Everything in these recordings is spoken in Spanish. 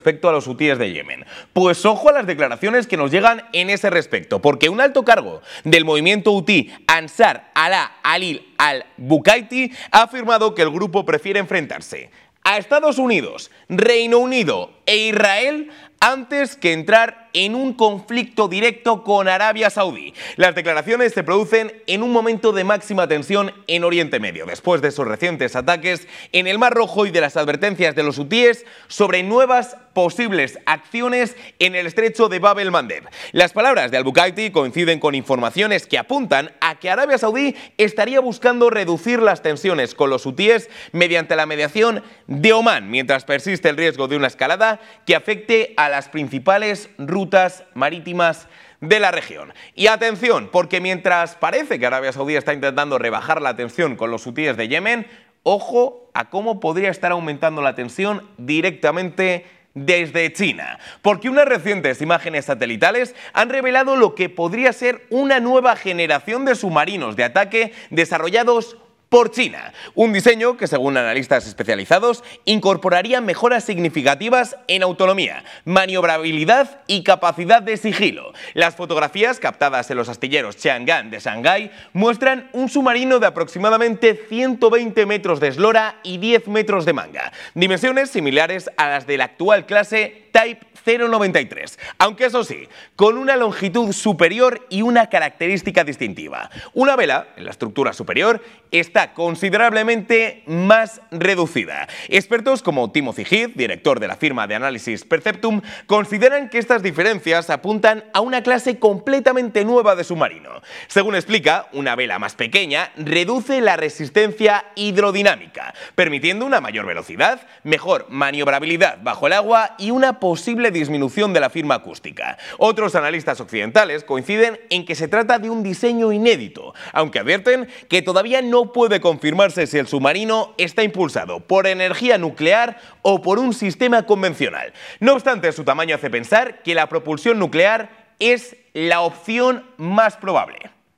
respecto a los hutíes de Yemen. Pues ojo a las declaraciones que nos llegan en ese respecto, porque un alto cargo del movimiento hutí, Ansar Allah al-Bukaiti, ha afirmado que el grupo prefiere enfrentarse a Estados Unidos, Reino Unido e Israel antes que entrar en un conflicto directo con Arabia Saudí. Las declaraciones se producen en un momento de máxima tensión en Oriente Medio, después de esos recientes ataques en el Mar Rojo y de las advertencias de los hutíes sobre nuevas posibles acciones en el estrecho de Bab el-Mandeb. Las palabras de al-Bukaiti coinciden con informaciones que apuntan a que Arabia Saudí estaría buscando reducir las tensiones con los hutíes mediante la mediación de Omán, mientras persiste el riesgo de una escalada que afecte a las principales rutas marítimas de la región. Y atención, porque mientras parece que Arabia Saudí está intentando rebajar la tensión con los hutíes de Yemen, ojo a cómo podría estar aumentando la tensión directamente desde China, porque unas recientes imágenes satelitales han revelado lo que podría ser una nueva generación de submarinos de ataque desarrollados por China. Un diseño que, según analistas especializados, incorporaría mejoras significativas en autonomía, maniobrabilidad y capacidad de sigilo. Las fotografías captadas en los astilleros Chang'an de Shanghái muestran un submarino de aproximadamente 120 metros de eslora y 10 metros de manga, dimensiones similares a las de la actual clase Type 093, aunque eso sí, con una longitud superior y una característica distintiva. Una vela en la estructura superior está considerablemente más reducida. Expertos como Timothy Heath, director de la firma de análisis Perceptum, consideran que estas diferencias apuntan a una clase completamente nueva de submarino. Según explica, una vela más pequeña reduce la resistencia hidrodinámica, permitiendo una mayor velocidad, mejor maniobrabilidad bajo el agua y una posible disminución de la firma acústica. Otros analistas occidentales coinciden en que se trata de un diseño inédito, aunque advierten que todavía no puede confirmarse si el submarino está impulsado por energía nuclear o por un sistema convencional. No obstante, su tamaño hace pensar que la propulsión nuclear es la opción más probable.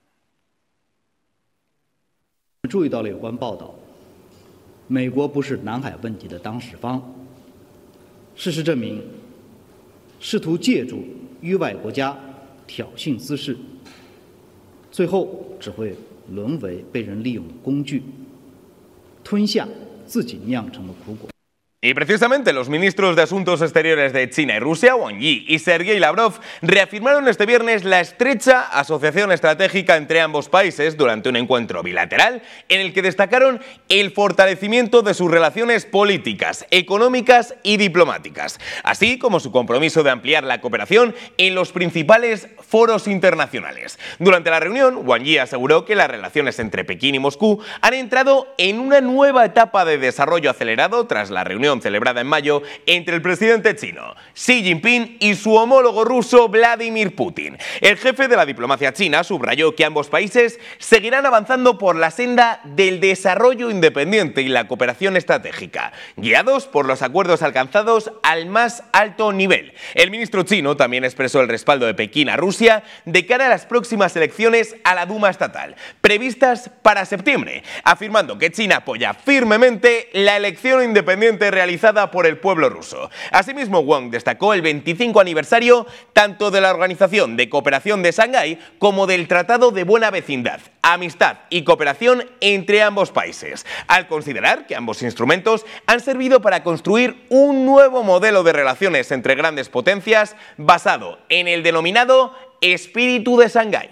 注意到了有关报道，美国不是南海问题的当事方。事实证明，试图借助域外国家挑衅滋事，最后只会沦为被人利用的工具，吞下自己酿成的苦果。 Y precisamente los ministros de Asuntos Exteriores de China y Rusia, Wang Yi y Sergei Lavrov, reafirmaron este viernes la estrecha asociación estratégica entre ambos países durante un encuentro bilateral en el que destacaron el fortalecimiento de sus relaciones políticas, económicas y diplomáticas, así como su compromiso de ampliar la cooperación en los principales foros internacionales. Durante la reunión, Wang Yi aseguró que las relaciones entre Pekín y Moscú han entrado en una nueva etapa de desarrollo acelerado tras la reunión celebrada en mayo entre el presidente chino Xi Jinping y su homólogo ruso Vladimir Putin. El jefe de la diplomacia china subrayó que ambos países seguirán avanzando por la senda del desarrollo independiente y la cooperación estratégica, guiados por los acuerdos alcanzados al más alto nivel. El ministro chino también expresó el respaldo de Pekín a Rusia de cara a las próximas elecciones a la Duma estatal, previstas para septiembre, afirmando que China apoya firmemente la elección independiente realizada por el pueblo ruso. Asimismo, Wang destacó el 25 aniversario tanto de la Organización de Cooperación de Shanghái como del Tratado de Buena Vecindad, Amistad y Cooperación entre ambos países, al considerar que ambos instrumentos han servido para construir un nuevo modelo de relaciones entre grandes potencias basado en el denominado espíritu de Shanghái.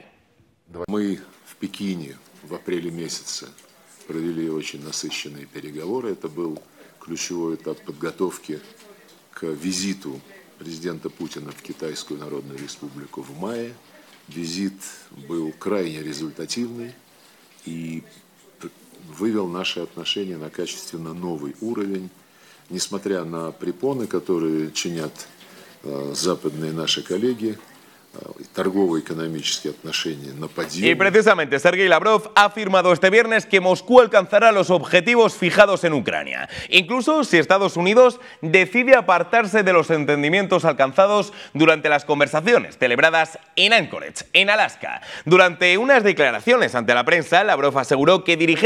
Мы в Пекине в апреле месяце провели очень насыщенные переговоры. Это был ключевой этап подготовки к визиту президента Путина в Китайскую Народную Республику в мае. Визит был крайне результативный и вывел наши отношения на качественно новый уровень, несмотря на препоны, которые чинят западные наши коллеги. Торгово-экономические отношения на подъем. Y precisamente Sergei Lavrov ha afirmado este viernes que Moscú alcanzará los objetivos fijados en Ucrania, incluso si Estados Unidos decide apartarse de los entendimientos alcanzados durante las conversaciones celebradas en Anchorage, en Alaska. Durante unas declaraciones ante la prensa, Lavrov aseguró que dirigentes